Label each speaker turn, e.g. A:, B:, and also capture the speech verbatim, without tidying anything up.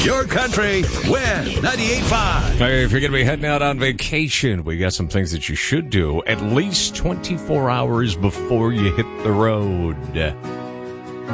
A: Your country, Win ninety-eight point five.
B: Hey, if you're going to be heading out on vacation, we got some things that you should do at least twenty-four hours before you hit the road.